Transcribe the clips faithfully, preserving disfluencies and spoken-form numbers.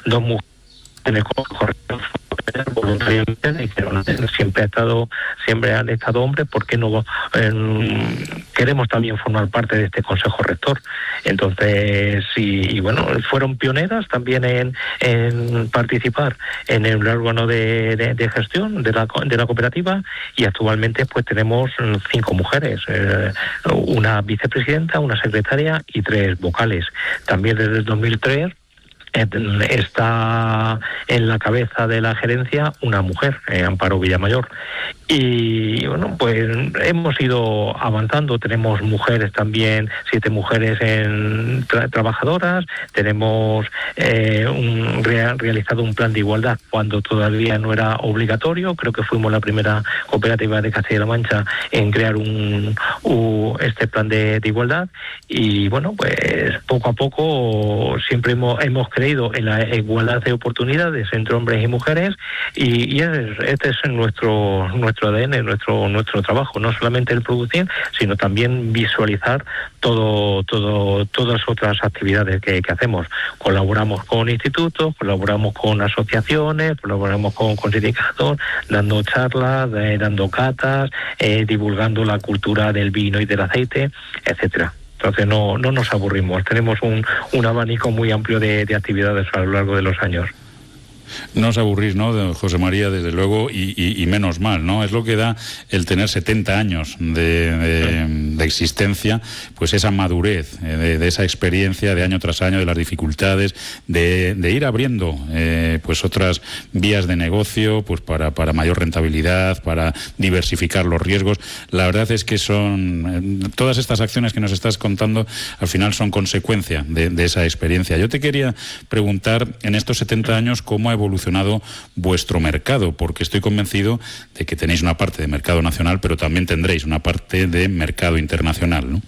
dos mujeres en el corrector voluntariamente dijeron, siempre ha estado siempre han estado hombres, ¿por qué no eh, queremos también formar parte de este consejo rector? Entonces, y, y bueno, fueron pioneras también en, en participar en el órgano de, de, de gestión de la, de la cooperativa, y actualmente pues tenemos cinco mujeres, eh, una vicepresidenta, una secretaria y tres vocales. También desde el dos mil tres está en la cabeza de la gerencia una mujer, eh, Amparo Villamayor. Y bueno, pues hemos ido avanzando, tenemos mujeres también, siete mujeres en tra- trabajadoras, tenemos eh, un, re- realizado un plan de igualdad cuando todavía no era obligatorio, creo que fuimos la primera cooperativa de Castilla-La Mancha en crear un, un este plan de, de igualdad, y bueno, pues poco a poco siempre hemos, hemos creído en la igualdad de oportunidades entre hombres y mujeres, y, y es, este es nuestro nuestro A D N, nuestro nuestro trabajo, no solamente el producir, sino también visualizar todo todo todas otras actividades que, que hacemos. Colaboramos con institutos, colaboramos con asociaciones, colaboramos con, con sindicatos, dando charlas, eh, dando catas, eh, divulgando la cultura del vino y del aceite, etcétera. Entonces no no nos aburrimos, tenemos un, un abanico muy amplio de, de actividades a lo largo de los años. No os aburrís, ¿no, José María? Desde luego, y, y, y menos mal, ¿no? Es lo que da el tener setenta años de, de, de existencia, pues esa madurez, de, de esa experiencia de año tras año, de las dificultades, de, de ir abriendo eh, pues otras vías de negocio, pues para, para mayor rentabilidad, para diversificar los riesgos. La verdad es que son, eh, todas estas acciones que nos estás contando, al final son consecuencia de, de esa experiencia. Yo te quería preguntar, en estos setenta años, ¿cómo ha evolucionado vuestro mercado? Porque estoy convencido de que tenéis una parte de mercado nacional, pero también tendréis una parte de mercado internacional, ¿no?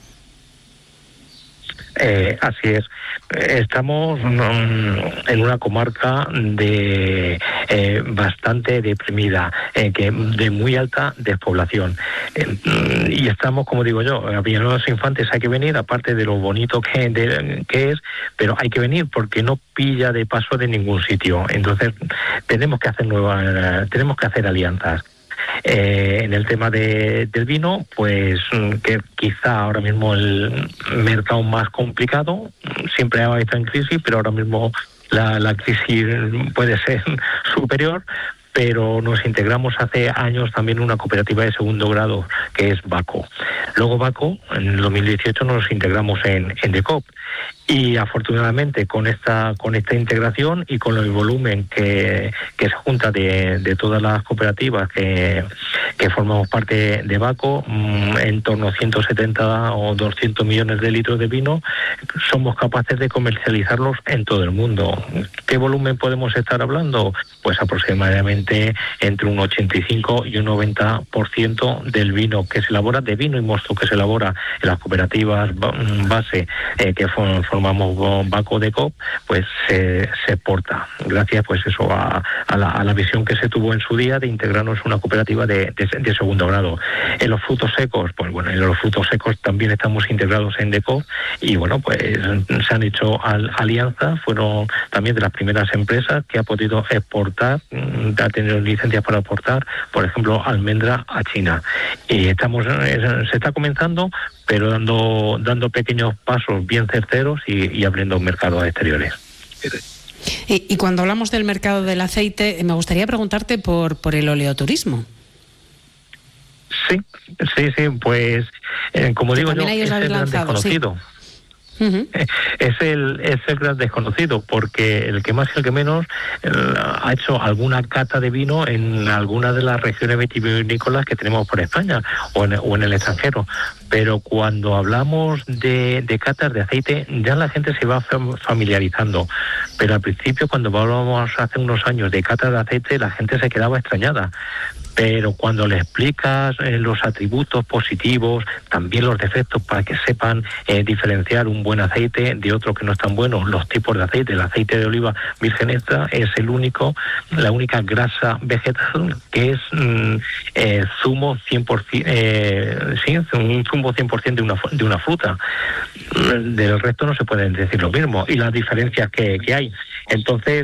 Eh, así es. Estamos um, en una comarca de eh, bastante deprimida, eh, que de muy alta despoblación. Eh, y estamos, como digo yo, a Villanueva Infantes hay que venir, aparte de lo bonito que, de, que es, pero hay que venir porque no pilla de paso de ningún sitio. Entonces tenemos que hacer nuevas, tenemos que hacer alianzas. Eh, en el tema de, del vino, pues que quizá ahora mismo el mercado más complicado, siempre ha estado en crisis, pero ahora mismo la, la crisis puede ser superior, pero nos integramos hace años también en una cooperativa de segundo grado, que es Baco. Luego Baco, en el dos mil dieciocho nos integramos en, en Decop. Y afortunadamente con esta con esta integración y con el volumen que, que se junta de, de todas las cooperativas que, que formamos parte de Baco, en torno a ciento setenta o doscientos millones de litros de vino, somos capaces de comercializarlos en todo el mundo. ¿Qué volumen podemos estar hablando? Pues aproximadamente entre un ochenta y cinco y un noventa por ciento del vino que se elabora, de vino y mosto que se elabora en las cooperativas base eh, que formamos Baco Decop, pues se, se exporta, gracias pues eso a, a, la, a la visión que se tuvo en su día de integrarnos en una cooperativa de, de, de segundo grado. En los frutos secos, pues bueno, en los frutos secos también estamos integrados en Decop, y bueno, pues se han hecho al, alianzas, fueron también de las primeras empresas que ha podido exportar, ha tenido licencias para exportar, por ejemplo, almendra a China. Y estamos, se está comenzando, pero dando dando pequeños pasos bien certeros y, y abriendo mercados exteriores. Y, y cuando hablamos del mercado del aceite, me gustaría preguntarte por por el oleoturismo. Sí, sí, sí, pues eh, como que digo yo, es el gran desconocido. Sí. Uh-huh. Es el es el gran desconocido, porque el que más y el que menos eh, ha hecho alguna cata de vino en alguna de las regiones vitivinícolas que tenemos por España o en, o en el extranjero. Pero cuando hablamos de, de catas de aceite, ya la gente se va familiarizando. Pero al principio, cuando hablábamos hace unos años de catas de aceite, la gente se quedaba extrañada. Pero cuando le explicas eh, los atributos positivos, también los defectos, para que sepan eh, diferenciar un buen aceite de otro que no es tan bueno, los tipos de aceite, el aceite de oliva virgen extra es el único, la única grasa vegetal que es mm, eh, zumo cien por ciento, eh, sí, un zumo cien por ciento de una, de una fruta. Del resto no se puede decir lo mismo, y las diferencias que, que hay. Entonces,